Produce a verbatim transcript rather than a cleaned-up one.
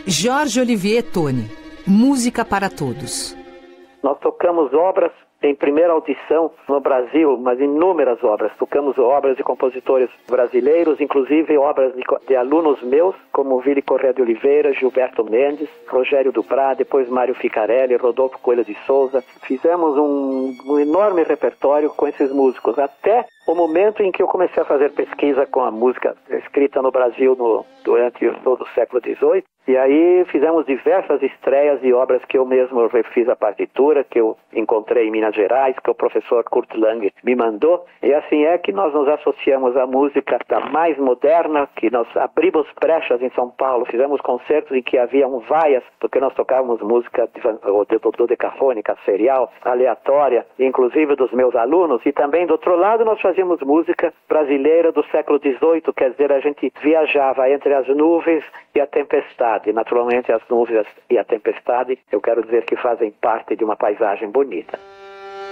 Jorge Olivier Toni, Música para Todos. Nós tocamos obras em primeira audição no Brasil, mas inúmeras obras. Tocamos obras de compositores brasileiros, inclusive obras de, de alunos meus, como Vili Corrêa de Oliveira, Gilberto Mendes, Rogério Duprá, depois Mário Ficarelli, Rodolfo Coelho de Souza. Fizemos um, um enorme repertório com esses músicos, até o momento em que eu comecei a fazer pesquisa com a música escrita no Brasil no, durante todo o século dezoito. E aí fizemos diversas estreias de obras que eu mesmo refiz a partitura, que eu encontrei em Minas Gerais, que o professor Kurt Lang me mandou. E assim é que nós nos associamos à música da mais moderna, que nós abrimos brechas em São Paulo, fizemos concertos em que haviam vaias, porque nós tocávamos música dodecafônica, serial, aleatória, inclusive dos meus alunos. E também do outro lado nós fazíamos música brasileira do século dezoito, quer dizer, a gente viajava entre as nuvens e a tempestade. E, naturalmente, as nuvens e a tempestade, eu quero dizer que fazem parte de uma paisagem bonita.